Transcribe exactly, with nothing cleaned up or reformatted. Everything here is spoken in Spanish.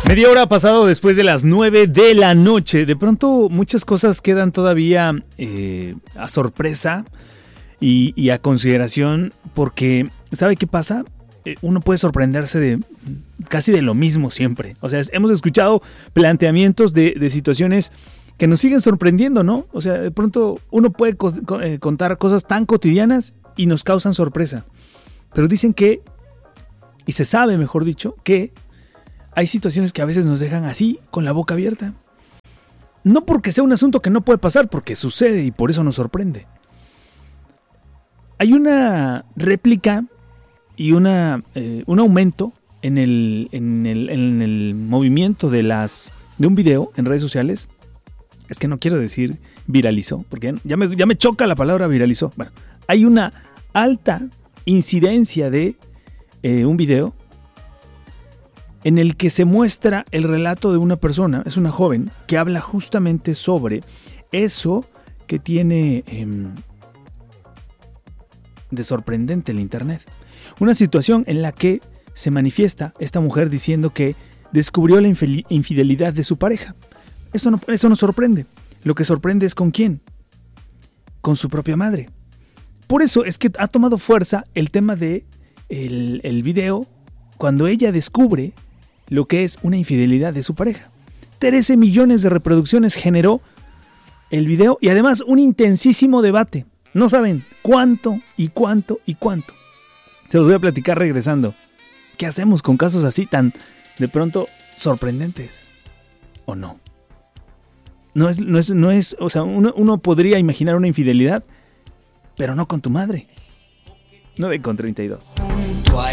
Media hora ha pasado después de las nueve de la noche. De pronto muchas cosas quedan todavía eh, a sorpresa y, y a consideración porque, ¿sabe qué pasa? Eh, uno puede sorprenderse de casi de lo mismo siempre. O sea, hemos escuchado planteamientos de, de situaciones que nos siguen sorprendiendo, ¿no? O sea, de pronto uno puede co- co- eh, contar cosas tan cotidianas y nos causan sorpresa. Pero dicen que, y se sabe, mejor dicho, que hay situaciones que a veces nos dejan así, con la boca abierta. No porque sea un asunto que no puede pasar, porque sucede y por eso nos sorprende. Hay una réplica y una, eh, un aumento en el, en, el, en el movimiento de, las, de un video en redes sociales. Es que no quiero decir viralizó, porque ya me, ya me choca la palabra viralizó. Bueno, hay una alta incidencia de eh, un video en el que se muestra el relato de una persona, es una joven, que habla justamente sobre eso que tiene eh, de sorprendente el internet. Una situación en la que se manifiesta esta mujer diciendo que descubrió la infidelidad de su pareja. Eso no, eso no sorprende. Lo que sorprende es con quién. Con su propia madre. Por eso es que ha tomado fuerza el tema de el, el video cuando ella descubre lo que es una infidelidad de su pareja. trece millones de reproducciones generó el video y además un intensísimo debate. No saben cuánto y cuánto y cuánto. Se los voy a platicar regresando. ¿Qué hacemos con casos así tan de pronto sorprendentes? ¿O no? No es, no es, no es, o sea, uno, uno podría imaginar una infidelidad, pero no con tu madre. nueve con treinta y dos.